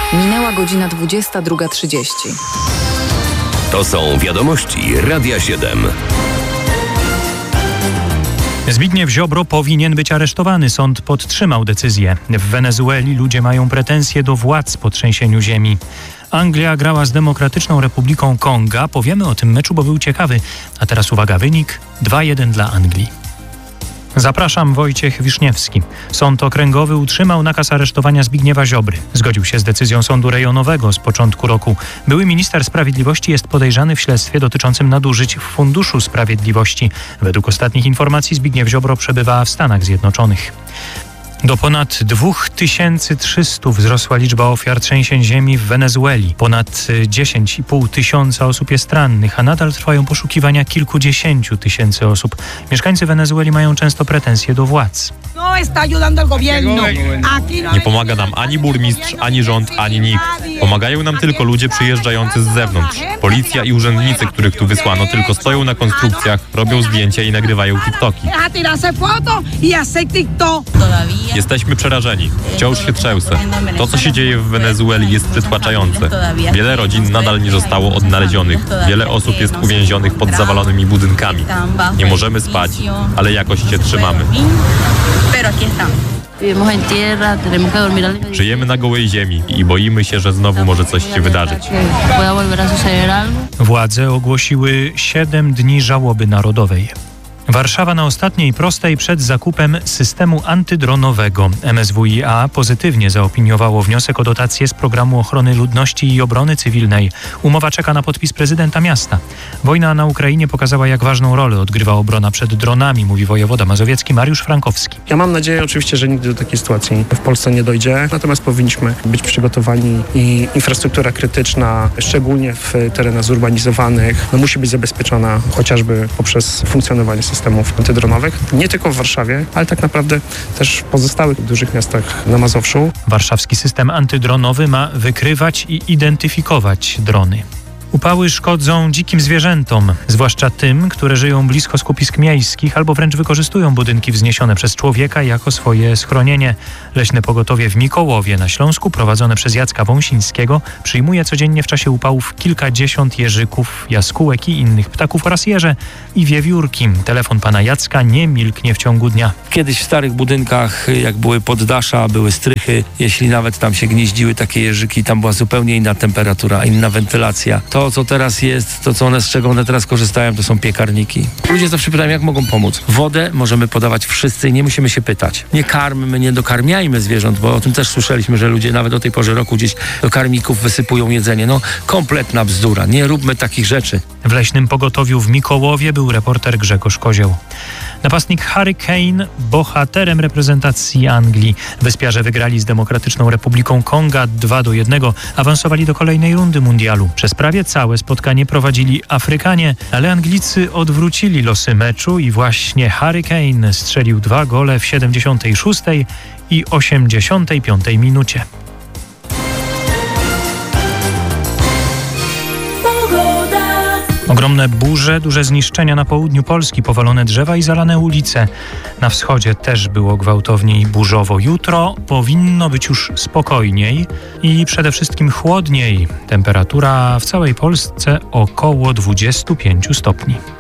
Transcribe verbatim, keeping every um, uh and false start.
Minęła godzina dwudziesta druga trzydzieści. To są wiadomości Radia siedem. Zbigniew Ziobro powinien być aresztowany. Sąd podtrzymał decyzję. W Wenezueli ludzie mają pretensje do władz po trzęsieniu ziemi. Anglia grała z Demokratyczną Republiką Konga. Powiemy o tym meczu, bo był ciekawy. A teraz uwaga, wynik dwa jeden dla Anglii. Zapraszam, Wojciech Wiszniewski. Sąd okręgowy utrzymał nakaz aresztowania Zbigniewa Ziobry. Zgodził się z decyzją sądu rejonowego z początku roku. Były minister sprawiedliwości jest podejrzany w śledztwie dotyczącym nadużyć w Funduszu Sprawiedliwości. Według ostatnich informacji Zbigniew Ziobro przebywa w Stanach Zjednoczonych. Do ponad dwa tysiące trzysta wzrosła liczba ofiar trzęsień ziemi w Wenezueli. Ponad dziesięć i pół tysiąca osób jest rannych, a nadal trwają poszukiwania kilkudziesięciu tysięcy osób. Mieszkańcy Wenezueli mają często pretensje do władz. Nie pomaga nam ani burmistrz, ani rząd, ani nikt. Pomagają nam tylko ludzie przyjeżdżający z zewnątrz. Policja i urzędnicy, których tu wysłano, tylko stoją na konstrukcjach, robią zdjęcia i nagrywają TikToki. Jesteśmy przerażeni. Wciąż się trzęsę. To, co się dzieje w Wenezueli, jest przytłaczające. Wiele rodzin nadal nie zostało odnalezionych. Wiele osób jest uwięzionych pod zawalonymi budynkami. Nie możemy spać, ale jakoś się trzymamy. Żyjemy na gołej ziemi i boimy się, że znowu może coś się wydarzyć. Władze ogłosiły siedem dni żałoby narodowej. Warszawa na ostatniej prostej przed zakupem systemu antydronowego. M S W i A pozytywnie zaopiniowało wniosek o dotację z Programu Ochrony Ludności i Obrony Cywilnej. Umowa czeka na podpis prezydenta miasta. Wojna na Ukrainie pokazała, jak ważną rolę odgrywa obrona przed dronami, mówi wojewoda mazowiecki Mariusz Frankowski. Ja mam nadzieję oczywiście, że nigdy do takiej sytuacji w Polsce nie dojdzie, natomiast powinniśmy być przygotowani i infrastruktura krytyczna, szczególnie w terenach zurbanizowanych, no musi być zabezpieczona chociażby poprzez funkcjonowanie systemu. systemów antydronowych, nie tylko w Warszawie, ale tak naprawdę też w pozostałych dużych miastach na Mazowszu. Warszawski system antydronowy ma wykrywać i identyfikować drony. Upały szkodzą dzikim zwierzętom, zwłaszcza tym, które żyją blisko skupisk miejskich albo wręcz wykorzystują budynki wzniesione przez człowieka jako swoje schronienie. Leśne pogotowie w Mikołowie na Śląsku, prowadzone przez Jacka Wąsińskiego, przyjmuje codziennie w czasie upałów kilkadziesiąt jeżyków, jaskółek i innych ptaków oraz jeże i wiewiórki. Telefon pana Jacka nie milknie w ciągu dnia. Kiedyś w starych budynkach, jak były poddasza, były strychy, jeśli nawet tam się gnieździły takie jeżyki, tam była zupełnie inna temperatura, inna wentylacja. To To, co teraz jest, to co one, z czego one teraz korzystają, to są piekarniki. Ludzie zawsze pytają, jak mogą pomóc. Wodę możemy podawać wszyscy i nie musimy się pytać. Nie karmmy, nie dokarmiajmy zwierząt, bo o tym też słyszeliśmy, że ludzie nawet o tej porze roku gdzieś do karmików wysypują jedzenie. No, kompletna bzdura. Nie róbmy takich rzeczy. W leśnym pogotowiu w Mikołowie był reporter Grzegorz Kozioł. Napastnik Harry Kane bohaterem reprezentacji Anglii. Wyspiarze wygrali z Demokratyczną Republiką Konga dwa do jednego. Awansowali do kolejnej rundy mundialu. Przez prawie całe spotkanie prowadzili Afrykanie, ale Anglicy odwrócili losy meczu i właśnie Harry Kane strzelił dwa gole w siedemdziesiątej szóstej i osiemdziesiątej piątej minucie. Ogromne burze, duże zniszczenia na południu Polski, powalone drzewa i zalane ulice. Na wschodzie też było gwałtowniej burzowo. Jutro powinno być już spokojniej i przede wszystkim chłodniej. Temperatura w całej Polsce około dwadzieścia pięć stopni.